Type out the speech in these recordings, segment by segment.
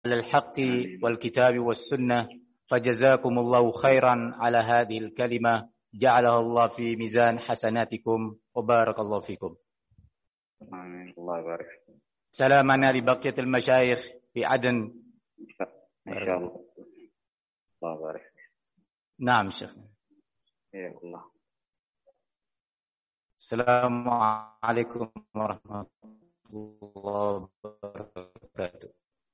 الحق والكتاب والسنة فجزاكم الله خيرا على هذه الكلمة جعلها الله في ميزان حسناتكم وبارك الله فيكم. آمين. الله يبارك. سلامنا لبقية المشايخ في عدن إن شاء الله. الله يبارك. نعم شيخ. يا الله. السلام عليكم ورحمة الله وبركاته.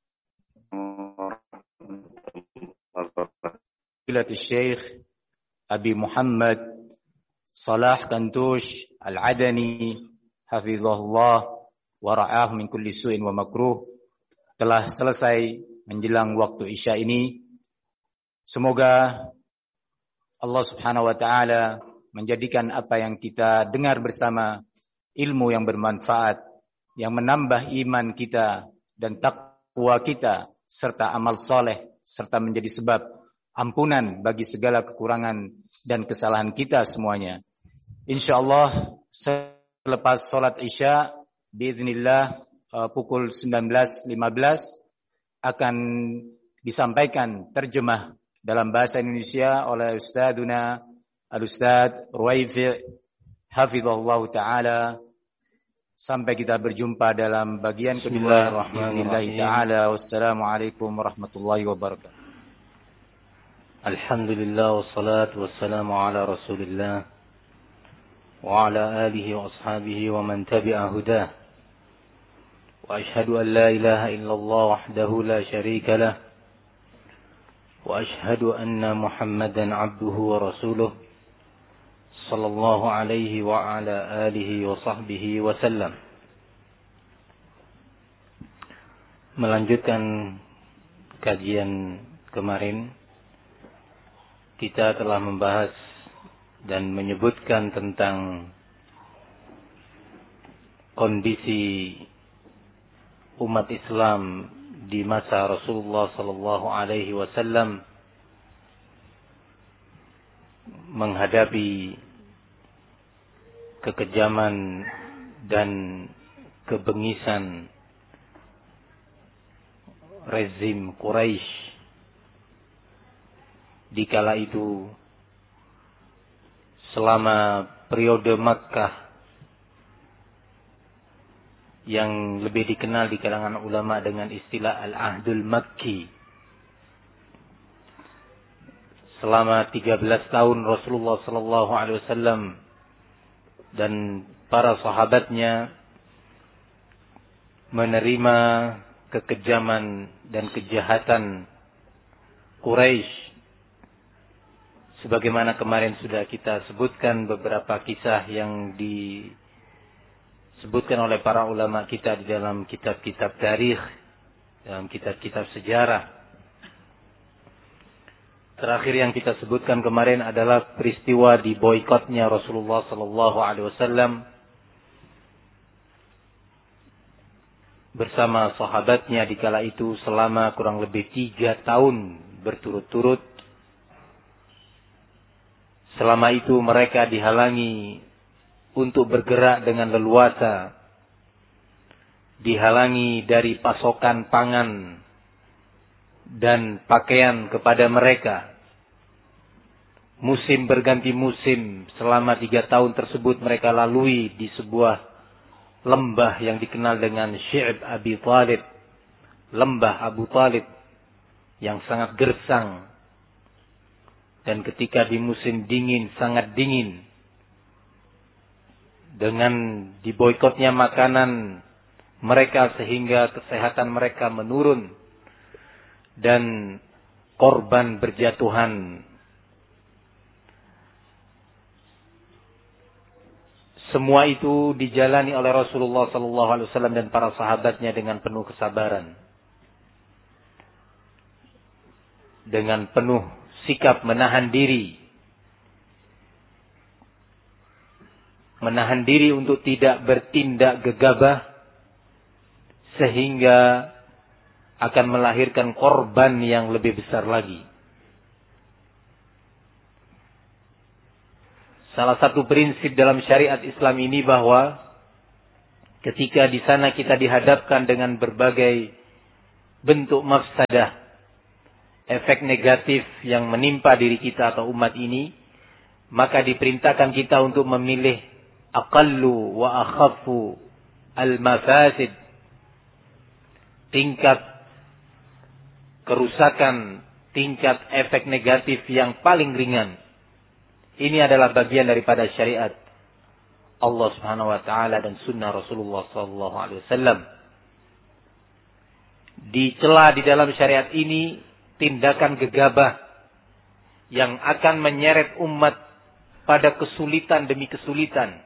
فضيلة الشيخ أبي محمد صلاح كنتوش العدني حفظه الله ورعاه من كل سوء ومكروه telah selesai menjelang waktu Isya ini. Semoga Allah Subhanahu wa taala menjadikan apa yang kita dengar bersama ilmu yang bermanfaat, yang menambah iman kita dan takwa kita serta amal soleh, serta menjadi sebab ampunan bagi segala kekurangan dan kesalahan kita semuanya. InsyaAllah selepas sholat Isya biiznillah pukul 19.15 akan disampaikan terjemah dalam bahasa Indonesia oleh Ustadzuna Al-Ustadz Ruwaifi hafizahullah ta'ala. Sampai kita berjumpa dalam bagian kedua biiznillah ta'ala. Wassalamualaikum warahmatullahi wabarakatuh. Alhamdulillah wassalatu wassalamu ala Rasulillah wa ala alihi wa ashabihi wa man tabi'a hudah. Wa ashhadu an la ilaha illallah wahdahu la sharika lah wa ashhadu anna Muhammadan abduhu wa rasuluh sallallahu alaihi wa ala alihi wa sahbihi wa sallam. Melanjutkan kajian kemarin, kita telah membahas dan menyebutkan tentang kondisi umat Islam di masa Rasulullah sallallahu alaihi wasallam menghadapi kekejaman dan kebengisan rezim Quraisy. Dikala itu selama periode Makkah yang lebih dikenal di kalangan ulama dengan istilah Al-Ahdul Makki, selama 13 tahun Rasulullah sallallahu alaihi wasallam dan para sahabatnya menerima kekejaman dan kejahatan Quraisy. Sebagaimana kemarin sudah kita sebutkan beberapa kisah yang disebutkan oleh para ulama kita di dalam kitab-kitab tarikh, dalam kitab-kitab sejarah. Terakhir yang kita sebutkan kemarin adalah peristiwa di boikotnya Rasulullah sallallahu alaihi wasallam bersama sahabatnya di kala itu selama kurang lebih 3 tahun berturut-turut. Selama itu mereka dihalangi untuk bergerak dengan leluasa, dihalangi dari pasokan pangan dan pakaian kepada mereka. Musim berganti musim, selama 3 tahun tersebut mereka lalui di sebuah lembah yang dikenal dengan Syi'b Abi Talib, lembah Abu Talib yang sangat gersang. Dan ketika di musim dingin, sangat dingin, dengan diboikotnya makanan mereka sehingga kesehatan mereka menurun dan korban berjatuhan. Semua itu dijalani oleh Rasulullah SAW dan para sahabatnya dengan penuh kesabaran, dengan penuh sikap menahan diri untuk tidak bertindak gegabah sehingga akan melahirkan korban yang lebih besar lagi. Salah satu prinsip dalam syariat Islam ini bahwa ketika di sana kita dihadapkan dengan berbagai bentuk mafsadah, efek negatif yang menimpa diri kita atau umat ini, maka diperintahkan kita untuk memilih aqallu wa akhaffu al-mafasid, tingkat kerusakan, tingkat efek negatif yang paling ringan. Ini adalah bagian daripada syariat Allah Subhanahu wa taala dan sunnah Rasulullah sallallahu alaihi wasallam. Dicela di dalam syariat ini tindakan gegabah yang akan menyeret umat pada kesulitan demi kesulitan,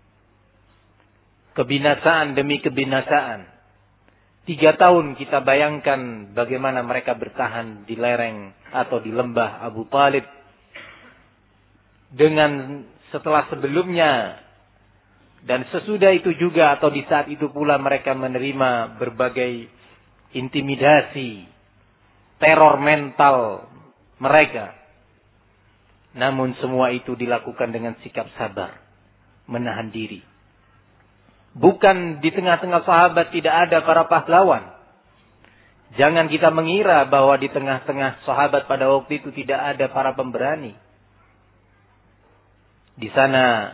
kebinasaan demi kebinasaan. 3 tahun kita bayangkan bagaimana mereka bertahan di lereng atau di lembah Abu Talib. Dengan setelah sebelumnya dan sesudah itu juga atau di saat itu pula mereka menerima berbagai intimidasi, teror mental mereka. Namun semua itu dilakukan dengan sikap sabar, menahan diri. Bukan di tengah-tengah sahabat tidak ada para pahlawan. Jangan kita mengira bahwa di tengah-tengah sahabat pada waktu itu tidak ada para pemberani. Di sana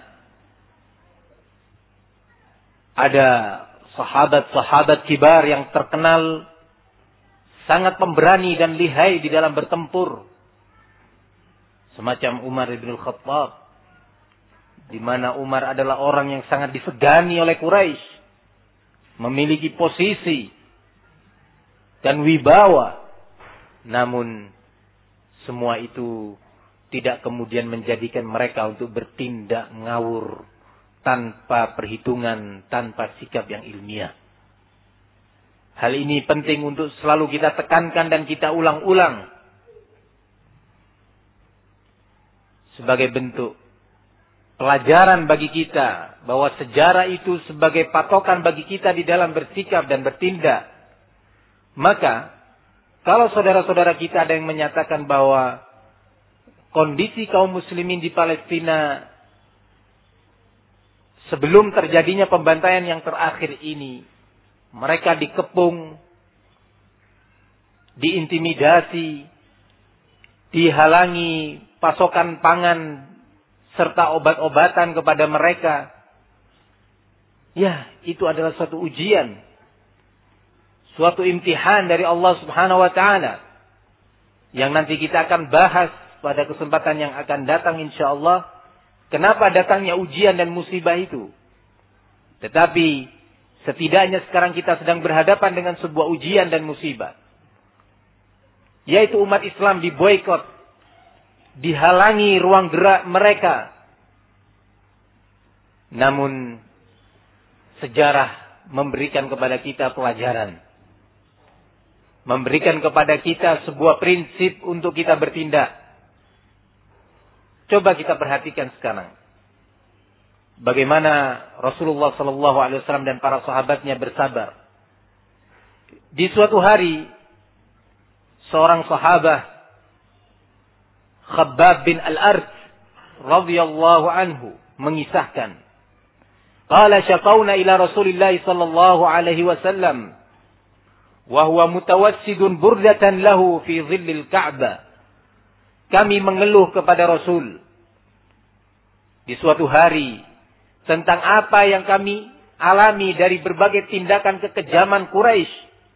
ada sahabat-sahabat kibar yang terkenal sangat pemberani dan lihai di dalam bertempur. Semacam Umar bin Khattab, di mana Umar adalah orang yang sangat disegani oleh Quraisy, memiliki posisi dan wibawa. Namun semua itu tidak kemudian menjadikan mereka untuk bertindak ngawur tanpa perhitungan, tanpa sikap yang ilmiah. Hal ini penting untuk selalu kita tekankan dan kita ulang-ulang sebagai bentuk pelajaran bagi kita bahwa sejarah itu sebagai patokan bagi kita di dalam bersikap dan bertindak. Maka kalau saudara-saudara kita ada yang menyatakan bahwa kondisi kaum muslimin di Palestina sebelum terjadinya pembantaian yang terakhir ini, mereka dikepung, diintimidasi, dihalangi pasokan pangan serta obat-obatan kepada mereka. Ya, itu adalah suatu ujian, suatu imtihan dari Allah Subhanahu wa taala yang nanti kita akan bahas pada kesempatan yang akan datang insyaallah. Kenapa datangnya ujian dan musibah itu? Tetapi setidaknya sekarang kita sedang berhadapan dengan sebuah ujian dan musibah, yaitu umat Islam diboikot, dihalangi ruang gerak mereka. Namun sejarah memberikan kepada kita pelajaran, memberikan kepada kita sebuah prinsip untuk kita bertindak. Coba kita perhatikan sekarang bagaimana Rasulullah sallallahu alaihi wasallam dan para sahabatnya bersabar. Di suatu hari seorang sahabat Khabbab bin Al-Arat radhiyallahu anhu mengisahkan, qala syaqawna ila Rasulillah sallallahu alaihi wasallam wa huwa mutawassidun burdatan lahu fi dhillil Ka'bah. Kami mengeluh kepada Rasul di suatu hari tentang apa yang kami alami dari berbagai tindakan kekejaman Quraisy.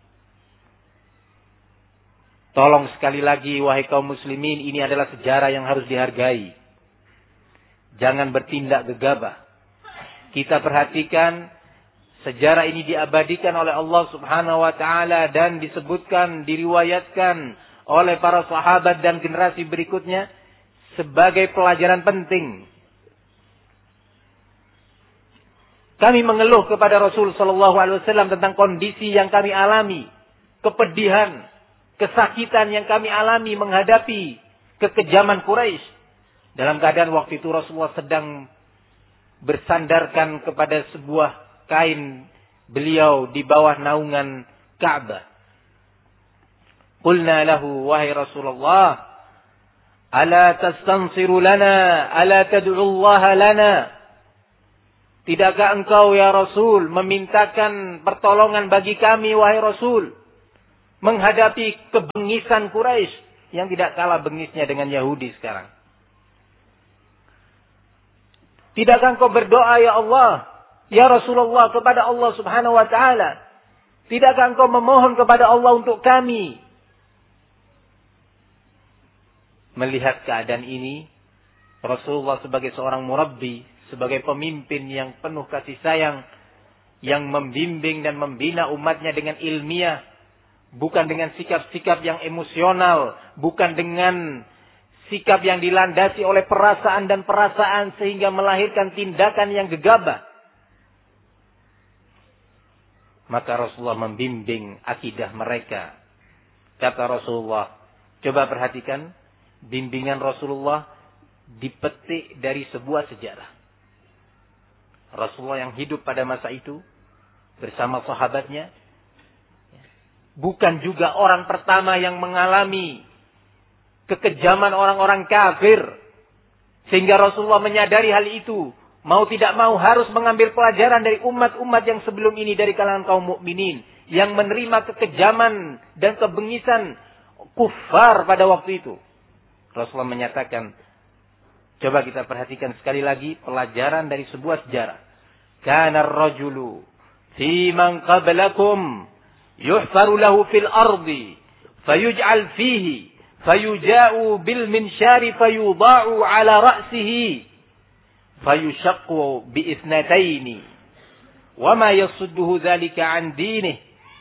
Tolong sekali lagi wahai kaum muslimin, ini adalah sejarah yang harus dihargai. Jangan bertindak gegabah. Kita perhatikan sejarah ini diabadikan oleh Allah Subhanahu wa taala dan disebutkan, diriwayatkan oleh para sahabat dan generasi berikutnya sebagai pelajaran penting. Kami mengeluh kepada Rasul sallallahu alaihi wasallam tentang kondisi yang kami alami, kepedihan, kesakitan yang kami alami menghadapi kekejaman Quraisy. Dalam keadaan waktu itu Rasulullah sedang bersandarkan kepada sebuah kain beliau di bawah naungan Ka'bah. Qulna lahu, wahai Rasulullah, ala tastansiru lana, ala tad'u Allah lana. Tidakkah engkau ya Rasul memintakan pertolongan bagi kami wahai Rasul? menghadapi kebengisan Quraisy yang tidak kalah bengisnya dengan Yahudi sekarang. Tidakkah engkau berdoa ya Allah, ya Rasulullah kepada Allah Subhanahu wa taala? Tidakkah engkau memohon kepada Allah untuk kami? Melihat keadaan ini, Rasulullah sebagai seorang murabbi, sebagai pemimpin yang penuh kasih sayang, yang membimbing dan membina umatnya dengan ilmiah, bukan dengan sikap-sikap yang emosional, bukan dengan sikap yang dilandasi oleh perasaan dan perasaan sehingga melahirkan tindakan yang gegabah. Maka Rasulullah membimbing akidah mereka. Kata Rasulullah, coba perhatikan, bimbingan Rasulullah dipetik dari sebuah sejarah. Rasulullah yang hidup pada masa itu bersama sahabatnya, bukan juga orang pertama yang mengalami kekejaman orang-orang kafir. Sehingga Rasulullah menyadari hal itu. Mau tidak mau harus mengambil pelajaran dari umat-umat yang sebelum ini dari kalangan kaum mukminin yang menerima kekejaman dan kebengisan kufar pada waktu itu. Rasulullah menyatakan, coba kita perhatikan sekali lagi pelajaran dari sebuah sejarah. Kana ar-rajulu fi man qablakum yuhfaru lahu fil ardi fayuj'al fihi fayuja'u bil minsyari fayudha'u ala ra'sihi fayushaqqu bi ithnataini wa ma yasudduhu dzalika an dinih.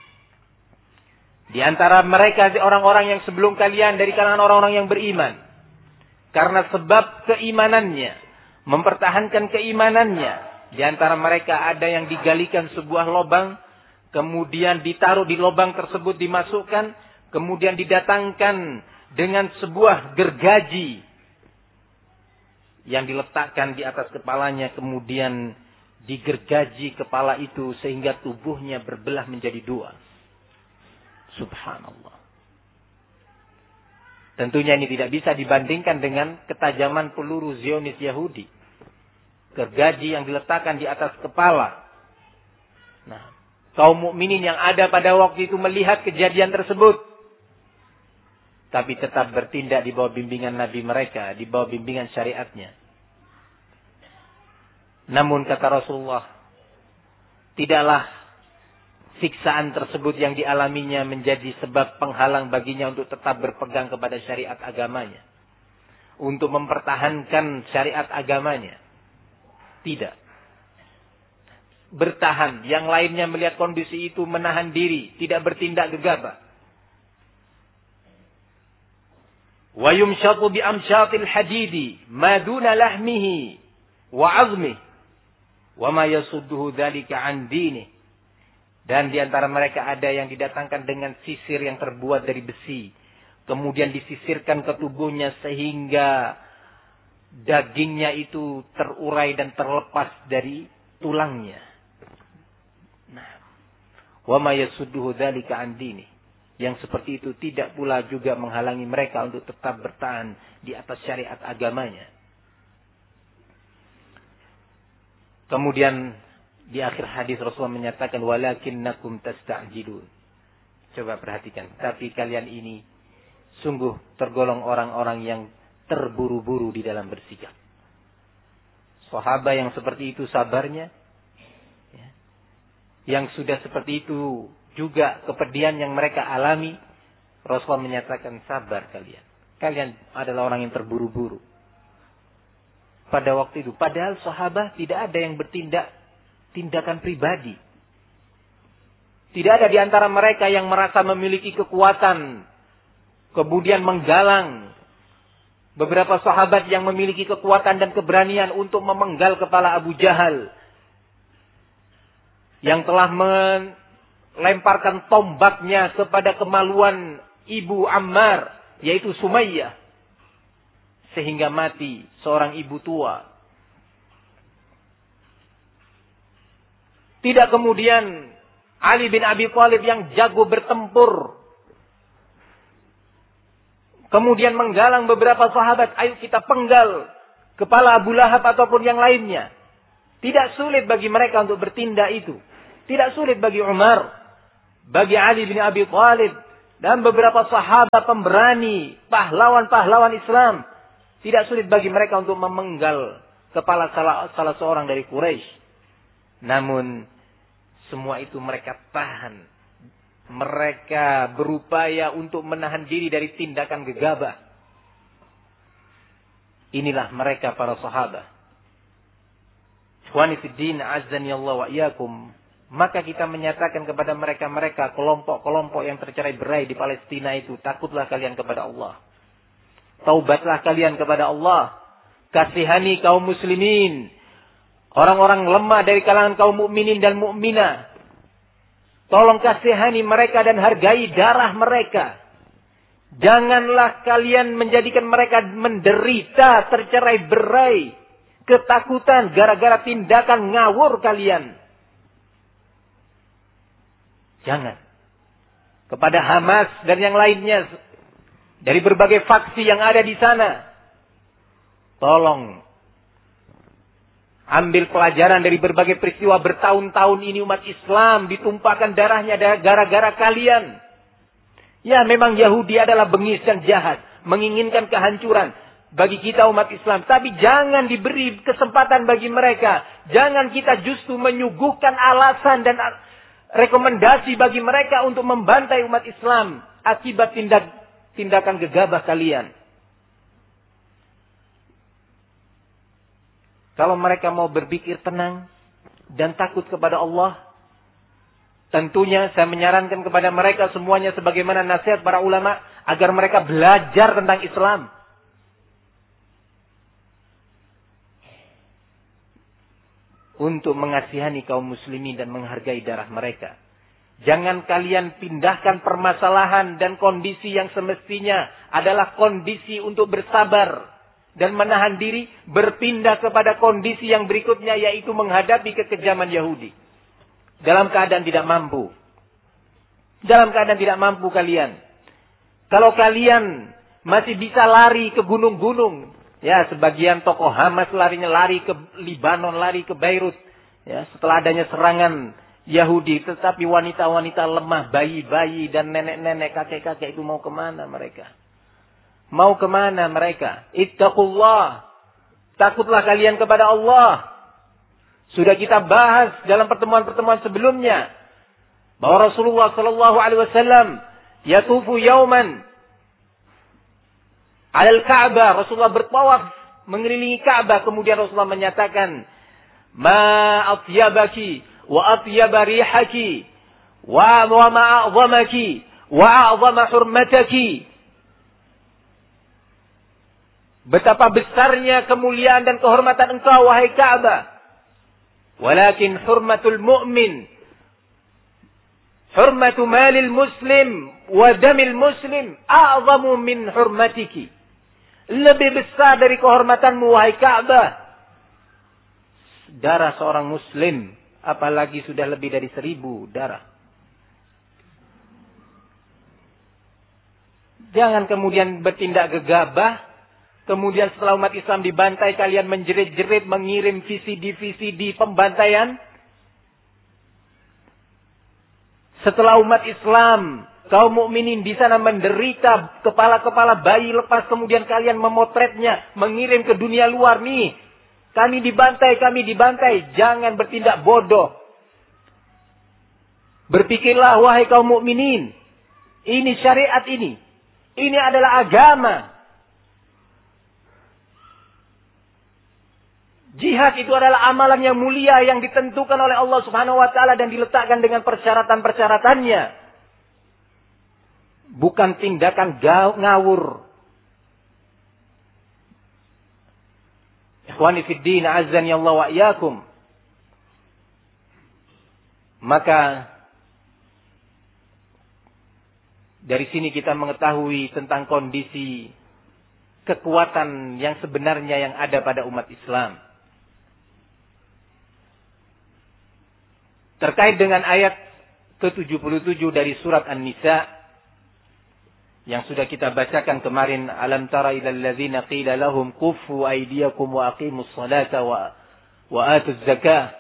Di antara mereka orang-orang yang sebelum kalian dari kalangan orang-orang yang beriman, karena sebab keimanannya, mempertahankan keimanannya, di antara mereka ada yang digalikan sebuah lubang, kemudian ditaruh di lubang tersebut dimasukkan, kemudian didatangkan dengan sebuah gergaji yang diletakkan di atas kepalanya, kemudian digergaji kepala itu sehingga tubuhnya berbelah menjadi dua. Subhanallah. Tentunya ini tidak bisa dibandingkan dengan ketajaman peluru Zionis Yahudi. Gergaji yang diletakkan di atas kepala. Nah, kaum mukminin yang ada pada waktu itu melihat kejadian tersebut, tapi tetap bertindak di bawah bimbingan Nabi mereka, di bawah bimbingan syariatnya. Namun kata Rasulullah, tidaklah siksaan tersebut yang dialaminya menjadi sebab penghalang baginya untuk tetap berpegang kepada syariat agamanya. Untuk mempertahankan syariat agamanya. Tidak. Bertahan. Yang lainnya melihat kondisi itu menahan diri. Tidak bertindak gegabah. Wa yumsyatu bi amsyatil hadidi maduna lahmihi wa azmihi wa ma yasudduhu dzalika an dinih. Dan di antara mereka ada yang didatangkan dengan sisir yang terbuat dari besi. Kemudian disisirkan ke tubuhnya sehingga dagingnya itu terurai dan terlepas dari tulangnya. Nah, wa ma yasudduhu dzalika an dini. Yang seperti itu tidak pula juga menghalangi mereka untuk tetap bertahan di atas syariat agamanya. Kemudian di akhir hadis Rasulullah menyatakan walakinnakum tasta'jilun. Coba perhatikan, tapi kalian ini sungguh tergolong orang-orang yang terburu-buru di dalam bersikap. Sahabat yang seperti itu sabarnya, ya. Yang sudah seperti itu juga kepedihan yang mereka alami, Rasulullah menyatakan sabar kalian. Kalian adalah orang yang terburu-buru. Pada waktu itu, padahal sahabat tidak ada yang bertindak tindakan pribadi. Tidak ada di antara mereka yang merasa memiliki kekuatan, kemudian menggalang. Beberapa sahabat yang memiliki kekuatan dan keberanian untuk memenggal kepala Abu Jahal, yang telah melemparkan tombaknya kepada kemaluan ibu Ammar, yaitu Sumayyah, sehingga mati seorang ibu tua. Tidak kemudian Ali bin Abi Thalib yang jago bertempur, kemudian menggalang beberapa sahabat, ayo kita penggal kepala Abu Lahab ataupun yang lainnya. Tidak sulit bagi mereka untuk bertindak itu. Tidak sulit bagi Umar, bagi Ali bin Abi Thalib, Dan beberapa sahabat pemberani, pahlawan-pahlawan Islam. Tidak sulit bagi mereka untuk memenggal kepala salah seorang dari Quraisy. Namun, semua itu mereka tahan. Mereka berupaya untuk menahan diri dari tindakan gegabah. Inilah mereka para sahabat. Ikhwani fiddin, azzani Allah wa iyyakum. Maka kita menyatakan kepada mereka-mereka, kelompok-kelompok yang tercerai-berai di Palestina itu, takutlah kalian kepada Allah. Taubatlah kalian kepada Allah. Kasihani kaum muslimin. Orang-orang lemah dari kalangan kaum mukminin dan mukminah. Tolong kasihani mereka dan hargai darah mereka. Janganlah kalian menjadikan mereka menderita, tercerai-berai, ketakutan gara-gara tindakan ngawur kalian. Jangan. Kepada Hamas dan yang lainnya dari berbagai faksi yang ada di sana, tolong ambil pelajaran dari berbagai peristiwa bertahun-tahun ini umat Islam ditumpahkan darahnya gara-gara kalian. Ya, memang Yahudi adalah bengis dan jahat, menginginkan kehancuran bagi kita umat Islam. Tapi jangan diberi kesempatan bagi mereka. Jangan kita justru menyuguhkan alasan dan rekomendasi bagi mereka untuk membantai umat Islam akibat tindakan gegabah kalian. Kalau mereka mau berpikir tenang dan takut kepada Allah, tentunya saya menyarankan kepada mereka semuanya sebagaimana nasihat para ulama agar mereka belajar tentang Islam. Untuk mengasihani kaum muslimin dan menghargai darah mereka. Jangan kalian pindahkan permasalahan dan kondisi yang semestinya adalah kondisi untuk bersabar dan menahan diri, berpindah kepada kondisi yang berikutnya, yaitu menghadapi kekejaman Yahudi. Dalam keadaan tidak mampu. Dalam keadaan tidak mampu kalian. Kalau kalian masih bisa lari ke gunung-gunung, ya, sebagian tokoh Hamas lari ke Libanon, lari ke Beirut. Ya, setelah adanya serangan Yahudi. Tetapi wanita-wanita lemah, bayi-bayi dan nenek-nenek, kakek-kakek itu mau kemana mereka? Mau kemana mereka? Ittaqullah. Takutlah kalian kepada Allah. Sudah kita bahas dalam pertemuan-pertemuan sebelumnya. Bahwa Rasulullah SAW yatufu yauman alal Ka'bah, Rasulullah bertawaf mengelilingi Ka'bah, kemudian Rasulullah menyatakan, "Ma atyabaki wa atyaba rihaki wa ma a'zamaki wa a'zama hurmataki." Betapa besarnya kemuliaan dan kehormatan engkau wahai Ka'bah. Walakin hurmatul mu'min, hurmatu malil muslim wa damil muslim a'zamu min hurmatiki. Lebih besar dari kehormatanmu wahai Ka'bah darah seorang muslim, apalagi sudah lebih dari 1000 darah. Jangan kemudian bertindak gegabah. Kemudian setelah umat Islam dibantai, kalian menjerit-jerit, mengirim VCD pembantaian. Setelah umat Islam, kaum mukminin di sana menderita, kepala-kepala bayi lepas, kemudian kalian memotretnya, mengirim ke dunia luar nih. Kami dibantai. Jangan bertindak bodoh. Berpikirlah wahai kaum mukminin, ini syariat ini. Ini adalah agama. Jihad itu adalah amalan yang mulia yang ditentukan oleh Allah Subhanahu wa taala dan diletakkan dengan persyaratan-persyaratannya. Bukan tindakan ngawur. Ikhwani fid din, azzani Allah wa iyyakum. Maka dari sini kita mengetahui tentang kondisi kekuatan yang sebenarnya yang ada pada umat Islam. Terkait dengan ayat ke-77 dari surat An-Nisa yang sudah kita bacakan kemarin, alam tara ilal ladzina qila lahum kuffu aydiyakum wa aqimus salata wa atuz zakah.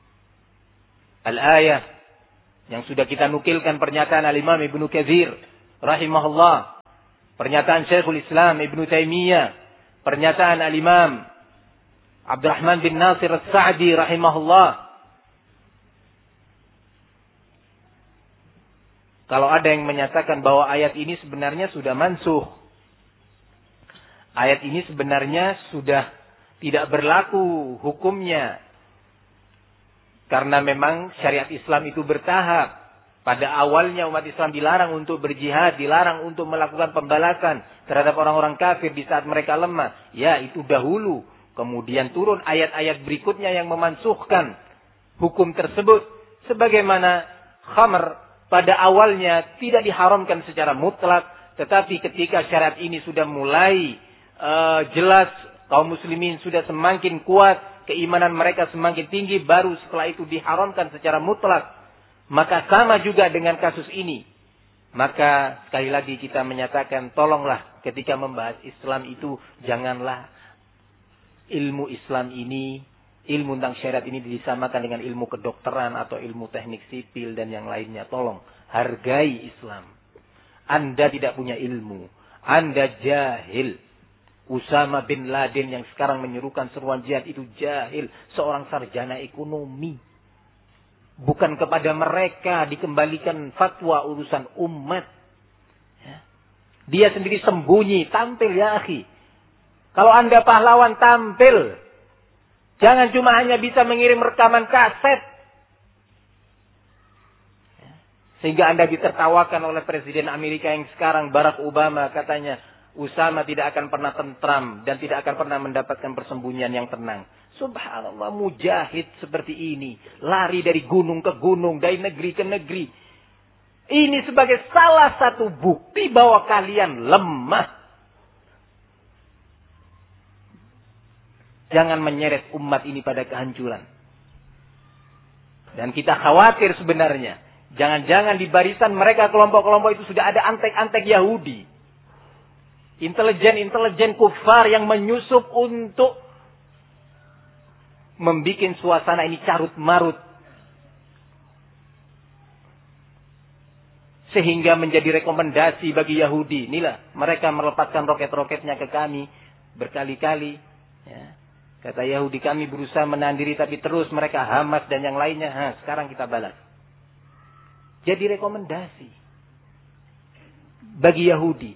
Al-ayah yang sudah kita nukilkan pernyataan Al-Imam Ibnu Katsir rahimahullah, pernyataan Syekhul Islam Ibnu Taimiyah, pernyataan Al-Imam Abdurrahman bin Nasir As-Sa'di rahimahullah. Kalau ada yang menyatakan bahwa ayat ini sebenarnya sudah mansuh, ayat ini sebenarnya sudah tidak berlaku hukumnya, karena memang syariat Islam itu bertahap. Pada awalnya umat Islam dilarang untuk berjihad, dilarang untuk melakukan pembalasan terhadap orang-orang kafir di saat mereka lemah. Ya, itu dahulu. Kemudian turun ayat-ayat berikutnya yang memansuhkan hukum tersebut. Sebagaimana khamr pada awalnya tidak diharamkan secara mutlak, tetapi ketika syariat ini sudah mulai jelas, kaum muslimin sudah semakin kuat, keimanan mereka semakin tinggi, baru setelah itu diharamkan secara mutlak. Maka sama juga dengan kasus ini. Maka sekali lagi kita menyatakan, tolonglah ketika membahas Islam itu, janganlah ilmu Islam ini, ilmu tentang syariat ini disamakan dengan ilmu kedokteran atau ilmu teknik sipil dan yang lainnya. Tolong, hargai Islam. Anda tidak punya ilmu, Anda jahil. Usama bin Laden yang sekarang menyerukan seruan jihad itu jahil, seorang sarjana ekonomi. Bukan kepada mereka dikembalikan fatwa urusan umat. Dia sendiri sembunyi, tampil ya akhi. Kalau Anda pahlawan, tampil. Jangan cuma hanya bisa mengirim rekaman kaset. Sehingga Anda ditertawakan oleh Presiden Amerika yang sekarang, Barack Obama, katanya Usama tidak akan pernah tentram dan tidak akan pernah mendapatkan persembunyian yang tenang. Subhanallah, mujahid seperti ini. Lari dari gunung ke gunung, dari negeri ke negeri. Ini sebagai salah satu bukti bahwa kalian lemah. Jangan menyeret umat ini pada kehancuran. Dan kita khawatir sebenarnya. Jangan-jangan di barisan mereka kelompok-kelompok itu sudah ada antek-antek Yahudi. Intelijen-intelijen kufar yang menyusup untuk membikin suasana ini carut-marut. Sehingga menjadi rekomendasi bagi Yahudi. Inilah, mereka melepaskan roket-roketnya ke kami berkali-kali. Ya. Kata Yahudi, kami berusaha menahan diri, tapi terus mereka Hamas dan yang lainnya. Sekarang kita balas. Jadi rekomendasi bagi Yahudi.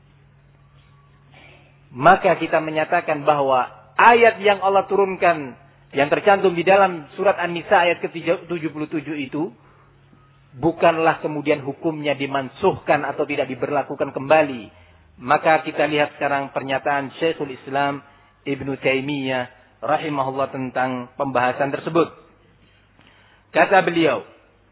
Maka kita menyatakan bahwa ayat yang Allah turunkan, yang tercantum di dalam surat An-Nisa ayat ke-77 itu, bukanlah kemudian hukumnya dimansuhkan atau tidak diberlakukan kembali. Maka kita lihat sekarang pernyataan Syekhul Islam Ibnu Taimiyah rahimahullah tentang pembahasan tersebut. Kata beliau,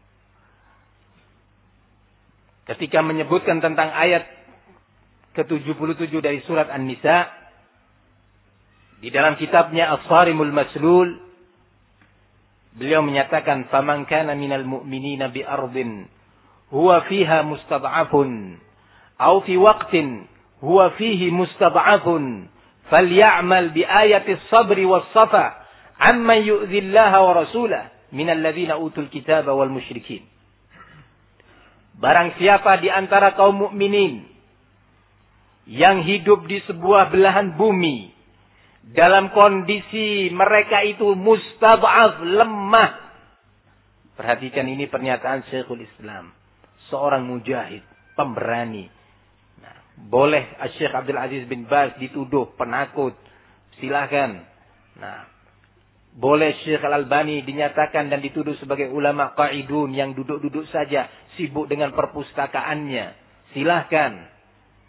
ketika menyebutkan tentang ayat ke-77 dari surat An-Nisa, di dalam kitabnya As-Sarimul Maslul, beliau menyatakan, "Faman kana minal mu'minina bi ardin huwa fiha mustad'afun aw fi waqtin huwa fihi mustad'afun faly'amal bi ayati as-sabri was-safa amman yu'dhillaha wa rasulahu minal ladzina utul kitaba wal musyrikin." Barang siapa di antara kaum mukminin yang hidup di sebuah belahan bumi dalam kondisi mereka itu mustad'af, lemah. Perhatikan ini pernyataan Syekhul Islam. Seorang mujahid, pemberani. Nah, boleh Syekh Abdul Aziz bin Baz dituduh penakut. Silahkan. Nah, boleh Syekh Al-Albani dinyatakan dan dituduh sebagai ulama qaidun yang duduk-duduk saja, sibuk dengan perpustakaannya. Silahkan.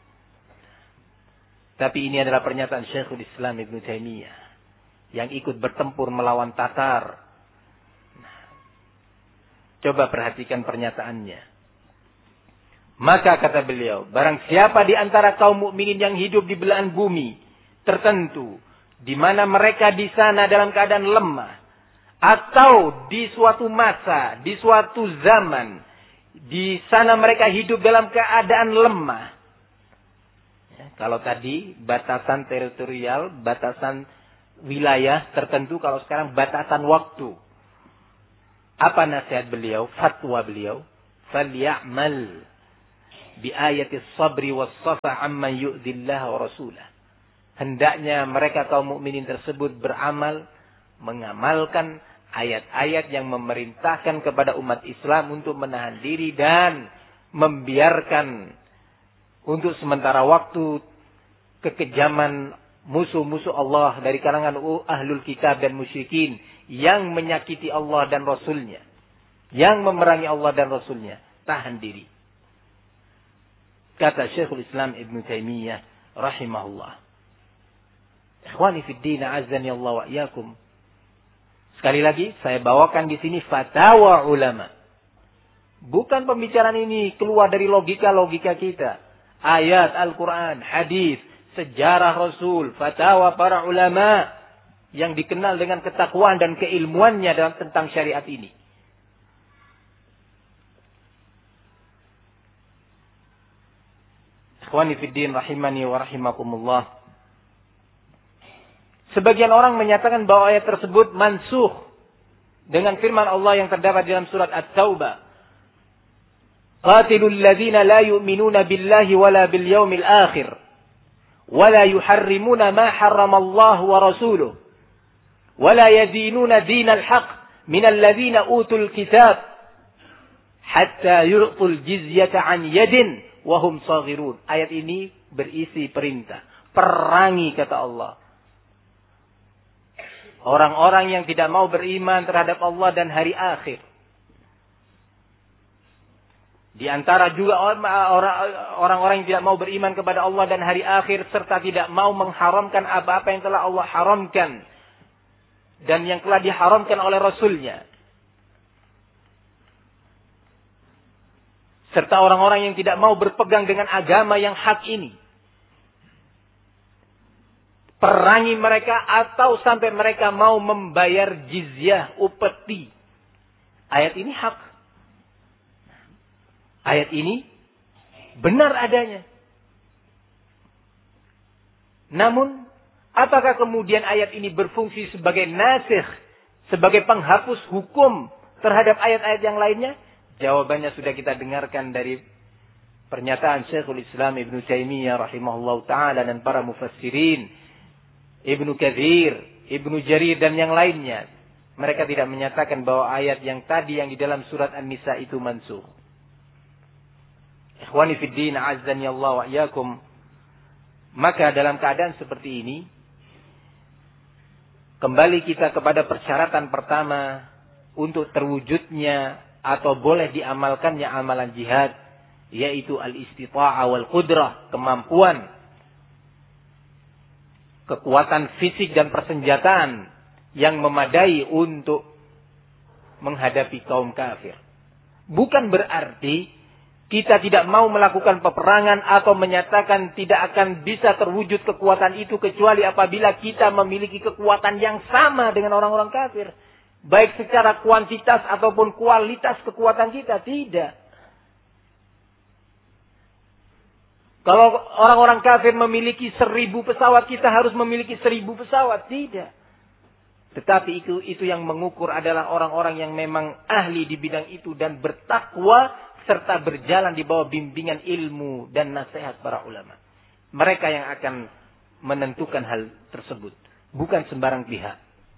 Tapi ini adalah pernyataan Syekhul Islam Ibnu Taimiyah yang ikut bertempur melawan Tatar. Nah, coba perhatikan pernyataannya. Maka kata beliau, barang siapa di antara kaum mukminin yang hidup di belahan bumi tertentu, di mana mereka di sana dalam keadaan lemah, atau di suatu masa, di suatu zaman, di sana mereka hidup dalam keadaan lemah. Kalau tadi batasan teritorial, batasan wilayah tertentu, kalau sekarang batasan waktu. Apa nasihat beliau? Fatwa beliau. Faly'amal bi ayatis sabri was safa amman yu'dillah wa rasulah. Hendaknya mereka kaum mukminin tersebut beramal, mengamalkan ayat-ayat yang memerintahkan kepada umat Islam untuk menahan diri dan membiarkan untuk sementara waktu kekejaman musuh-musuh Allah dari kalangan ahlul kitab dan musyrikin yang menyakiti Allah dan Rasulnya, yang memerangi Allah dan Rasulnya. Tahan diri. Kata Syekhul Islam Ibn Taimiyah rahimahullah. Ikhwani fid din, azani Allah wa iyyakum. Sekali lagi saya bawakan di sini fatwa ulama. Bukan pembicaraan ini keluar dari logika-logika kita. Ayat Al-Quran, hadis, sejarah Rasul, fatwa para ulama yang dikenal dengan ketakwaan dan keilmuannya dalam tentang syariat ini. Ikhwani fid din rahimani wa rahimakumullah. Sebagian orang menyatakan bahwa ayat tersebut mansukh dengan firman Allah yang terdapat dalam surat At-Taubah. Qatilul ladzina la yu'minuna billahi wala bil yaumil akhir wala yuharrimuna ma harramallahu wa rasuluhu wala yadinuna dinal haqq minal ladzina utul kitab hatta yu'tul jizyata an yadin wa hum saghirun. Ayat ini berisi perintah, perangi kata Allah. Orang-orang yang tidak mau beriman terhadap Allah dan hari akhir. Di antara juga orang-orang yang tidak mau beriman kepada Allah dan hari akhir serta tidak mau mengharamkan apa-apa yang telah Allah haramkan dan yang telah diharamkan oleh Rasulnya. Serta orang-orang yang tidak mau berpegang dengan agama yang hak ini. Perangi mereka atau sampai mereka mau membayar jizyah, upeti. Ayat ini hak. Ayat ini benar adanya. Namun, apakah kemudian ayat ini berfungsi sebagai nasikh, sebagai penghapus hukum terhadap ayat-ayat yang lainnya? Jawabannya sudah kita dengarkan dari pernyataan Syekhul Islam Ibn Taimiyah rahimahullah ta'ala dan para mufassirin. Ibnu Katsir, Ibnu Jarir dan yang lainnya. Mereka tidak menyatakan bahwa ayat yang tadi yang di dalam surat An-Nisa itu mansukh. Ikhwani fid din, azzani Allah wa iyyakum. Maka dalam keadaan seperti ini, kembali kita kepada persyaratan pertama untuk terwujudnya atau boleh diamalkannya amalan jihad, yaitu al-istita'ah wal qudrah, kemampuan, kekuatan fisik dan persenjataan yang memadai untuk menghadapi kaum kafir. Bukan berarti kita tidak mau melakukan peperangan atau menyatakan tidak akan bisa terwujud kekuatan itu kecuali apabila kita memiliki kekuatan yang sama dengan orang-orang kafir. Baik secara kuantitas ataupun kualitas kekuatan kita. Tidak. Kalau orang-orang kafir memiliki 1000 pesawat, kita harus memiliki 1000 pesawat. Tidak. Tetapi itu yang mengukur adalah orang-orang yang memang ahli di bidang itu dan bertakwa serta berjalan di bawah bimbingan ilmu dan nasihat para ulama. Mereka yang akan menentukan hal tersebut. Bukan sembarang pihak.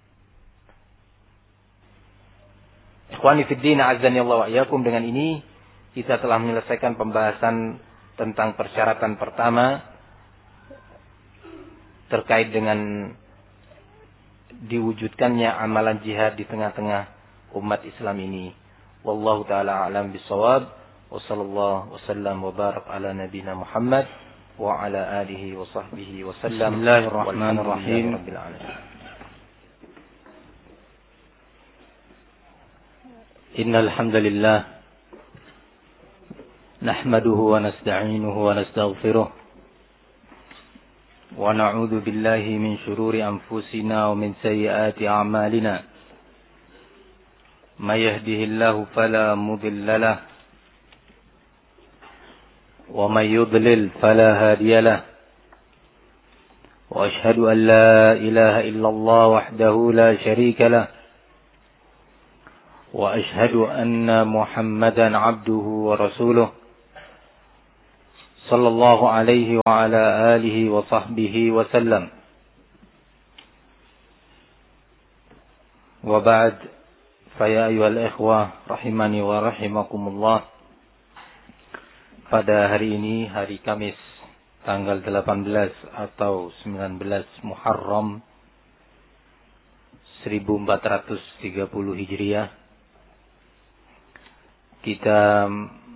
Ikhwani fiddin, azani Allah wa iyyakum. Dengan ini kita telah menyelesaikan pembahasan tentang persyaratan pertama terkait dengan diwujudkannya amalan jihad di tengah-tengah umat Islam ini. Wallahu taala a'lam bissawab. Wa sallallahu wasallam wa barak ala nabiyyina Muhammad wa ala alihi wa sahbihi wa sallam. Bismillahirrahmanirrahim. Rabbil alamin. Innal hamdalillah nahmaduhu wa nasta'inuhu wa nastaghfiruh wa na'udzu billahi min shururi anfusina wa min sayyiati a'malina may yahdihillahu fala mudilla lahu wa may yudlil fala hadiya lahu wa ashhadu an la ilaha illallah wahdahu la sharika lahu wa ashhadu anna Muhammadan 'abduhu wa rasuluh sallallahu alaihi wa ala alihi wa sahbihi wa sallam. Wa ba'd, fa ya ayyuhal ikhwah rahimani wa rahimakumullah. Pada hari ini, hari Kamis, tanggal 18 atau 19 Muharram 1430 Hijriah, kita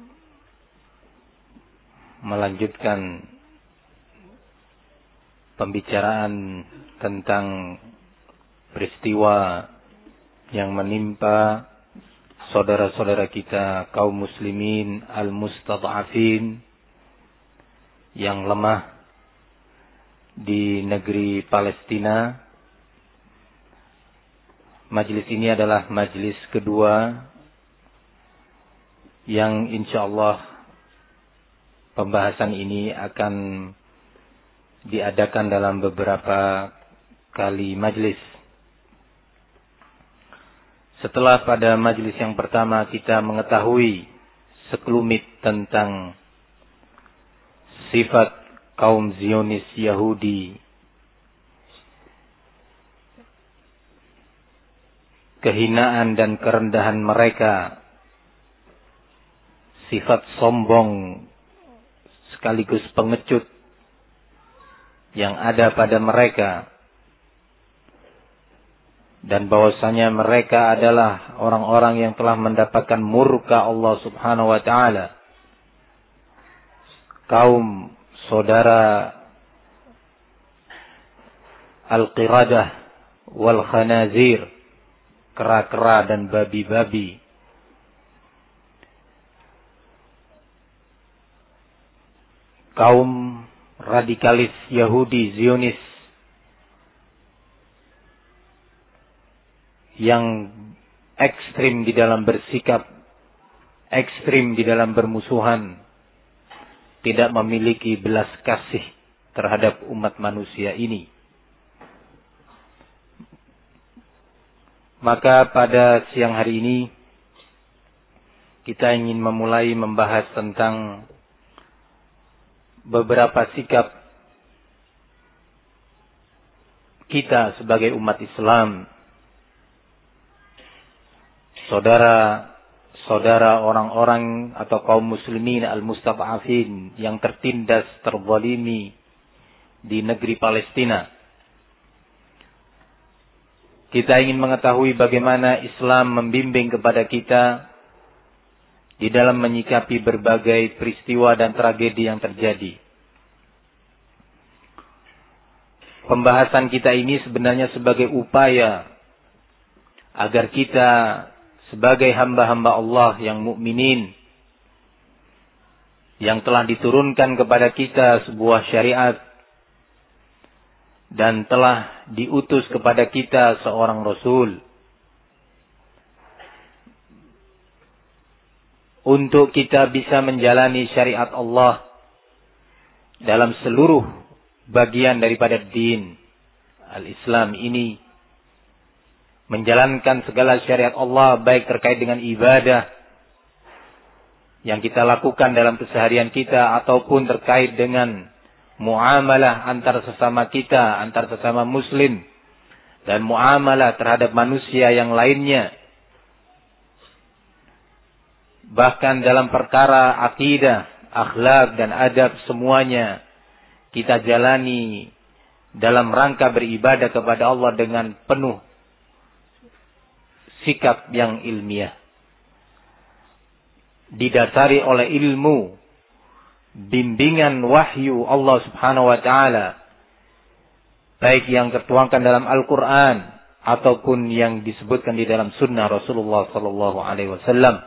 melanjutkan pembicaraan tentang peristiwa yang menimpa saudara-saudara kita kaum muslimin al-mustad'afin yang lemah di negeri Palestina. Majlis ini adalah majlis kedua yang insyaallah pembahasan ini akan diadakan dalam beberapa kali majlis. Setelah pada majlis yang pertama kita mengetahui sekelumit tentang sifat kaum Zionis Yahudi, kehinaan dan kerendahan mereka, sifat sombong sekaligus pengecut yang ada pada mereka, dan bahwasanya mereka adalah orang-orang yang telah mendapatkan murka Allah Subhanahu wa taala. Kaum saudara al-qiradah wal khanazir, kera-kera dan babi-babi. Kaum radikalis Yahudi Zionis yang ekstrim di dalam bersikap, ekstrim di dalam bermusuhan, tidak memiliki belas kasih terhadap umat manusia ini. Maka pada siang hari ini kita ingin memulai membahas tentang beberapa sikap kita sebagai umat Islam, saudara-saudara orang-orang atau kaum muslimin al-mustad'afin yang tertindas, terzalimi di negeri Palestina. Kita ingin mengetahui bagaimana Islam membimbing kepada kita di dalam menyikapi berbagai peristiwa dan tragedi yang terjadi. Pembahasan kita ini sebenarnya sebagai upaya agar kita sebagai hamba-hamba Allah yang mukminin, yang telah diturunkan kepada kita sebuah syariat dan telah diutus kepada kita seorang Rasul, untuk kita bisa menjalani syariat Allah dalam seluruh bagian daripada din al-Islam ini, menjalankan segala syariat Allah baik terkait dengan ibadah yang kita lakukan dalam keseharian kita ataupun terkait dengan muamalah antar sesama kita, antar sesama muslim, dan muamalah terhadap manusia yang lainnya. Bahkan dalam perkara akidah, akhlak dan adab, semuanya kita jalani dalam rangka beribadah kepada Allah dengan penuh sikap yang ilmiah, didasari oleh ilmu, bimbingan wahyu Allah Subhanahu wa taala, baik yang tertuangkan dalam Al-Quran ataupun yang disebutkan di dalam sunnah Rasulullah sallallahu alaihi wasallam.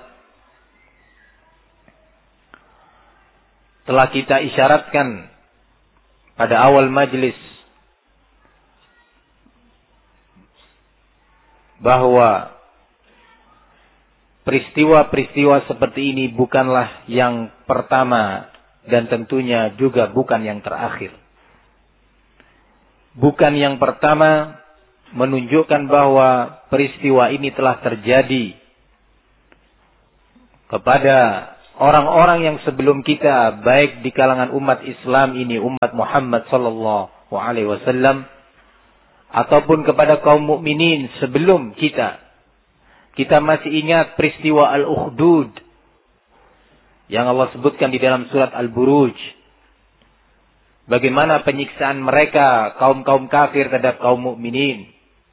Telah kita isyaratkan pada awal majlis bahwa peristiwa-peristiwa seperti ini bukanlah yang pertama dan tentunya juga bukan yang terakhir. Bukan yang pertama menunjukkan bahwa peristiwa ini telah terjadi kepada orang-orang yang sebelum kita, baik di kalangan umat Islam ini, umat Muhammad sallallahu alaihi wasallam, ataupun kepada kaum mukminin sebelum kita. Kita masih ingat peristiwa Al-Ukhdud yang Allah sebutkan di dalam surat Al-Buruj. Bagaimana penyiksaan mereka, kaum-kaum kafir terhadap kaum mukminin.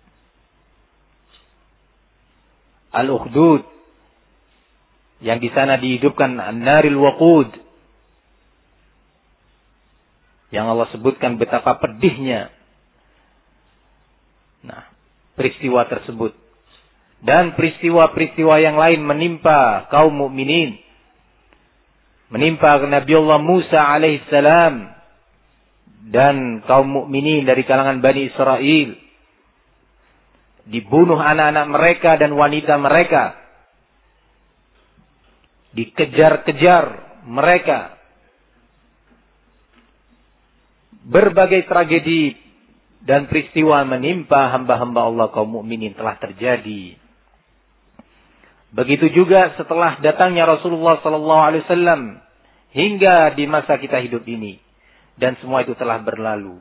Al-Ukhdud yang di sana dihidupkan an-naril waqud, yang Allah sebutkan betapa pedihnya peristiwa tersebut. Dan peristiwa-peristiwa yang lain menimpa kaum mukminin, menimpa Nabiullah Musa alaihissalam dan kaum mukminin dari kalangan Bani Israel. Dibunuh anak-anak mereka dan wanita mereka, dikejar-kejar mereka. Berbagai tragedi dan peristiwa menimpa hamba-hamba Allah kaum mukminin telah terjadi. Begitu juga setelah datangnya Rasulullah sallallahu alaihi wasallam hingga di masa kita hidup ini, dan semua itu telah berlalu.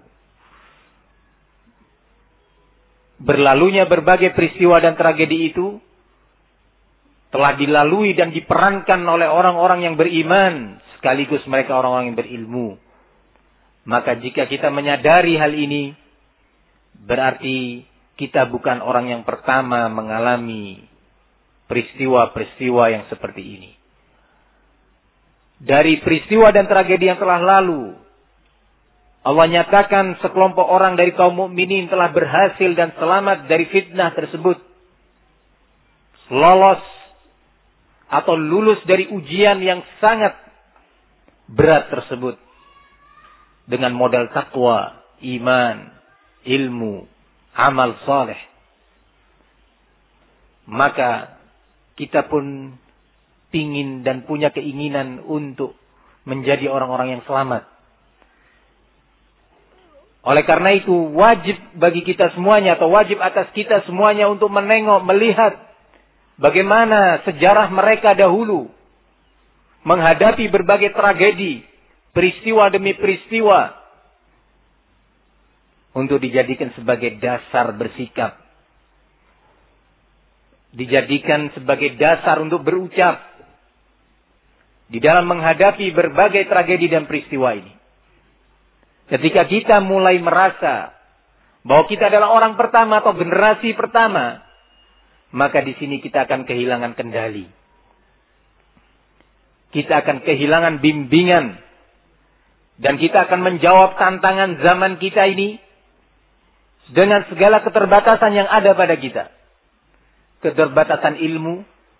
Berlalunya berbagai peristiwa dan tragedi itu telah dilalui dan diperankan oleh orang-orang yang beriman, sekaligus mereka orang-orang yang berilmu. Maka jika kita menyadari hal ini, berarti kita bukan orang yang pertama mengalami peristiwa-peristiwa yang seperti ini. Dari peristiwa dan tragedi yang telah lalu, Allah nyatakan sekelompok orang dari kaum mukminin telah berhasil dan selamat dari fitnah tersebut. Lolos atau lulus dari ujian yang sangat berat tersebut. Dengan modal takwa, iman, ilmu, amal saleh. Maka kita pun pingin dan punya keinginan untuk menjadi orang-orang yang selamat. Oleh karena itu wajib bagi kita semuanya, atau wajib atas kita semuanya untuk menengok, melihat bagaimana sejarah mereka dahulu menghadapi berbagai tragedi, peristiwa demi peristiwa, untuk dijadikan sebagai dasar bersikap, dijadikan sebagai dasar untuk berucap di dalam menghadapi berbagai tragedi dan peristiwa ini. Ketika kita mulai merasa bahwa kita adalah orang pertama atau generasi pertama, maka di sini kita akan kehilangan kendali. Kita akan kehilangan bimbingan. Dan kita akan menjawab tantangan zaman kita ini dengan segala keterbatasan yang ada pada kita. Keterbatasan ilmu,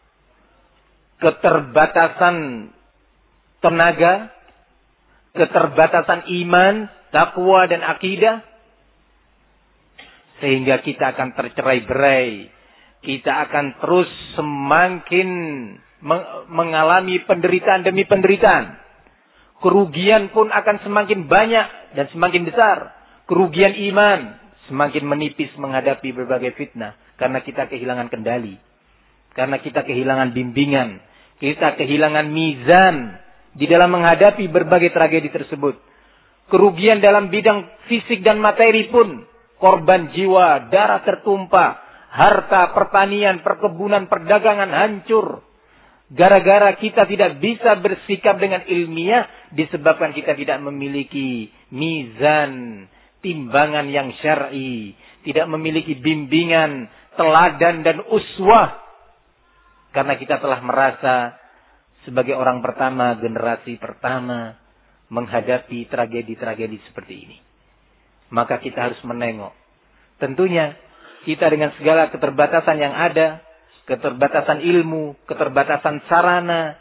keterbatasan tenaga, keterbatasan iman, takwa dan akidah. Sehingga kita akan tercerai-berai. Kita akan terus semakin mengalami penderitaan demi penderitaan. Kerugian pun akan semakin banyak dan semakin besar. Kerugian iman semakin menipis menghadapi berbagai fitnah. Karena kita kehilangan kendali. Karena kita kehilangan bimbingan. Kita kehilangan mizan di dalam menghadapi berbagai tragedi tersebut. Kerugian dalam bidang fisik dan materi pun. Korban jiwa, darah tertumpah. Harta, pertanian, perkebunan, perdagangan hancur. Gara-gara kita tidak bisa bersikap dengan ilmiah. Disebabkan kita tidak memiliki mizan, timbangan yang syar'i. Tidak memiliki bimbingan, teladan dan uswah. Karena kita telah merasa sebagai orang pertama, generasi pertama, menghadapi tragedi-tragedi seperti ini. Maka kita harus menengok. Tentunya kita dengan segala keterbatasan yang ada, keterbatasan ilmu, keterbatasan sarana,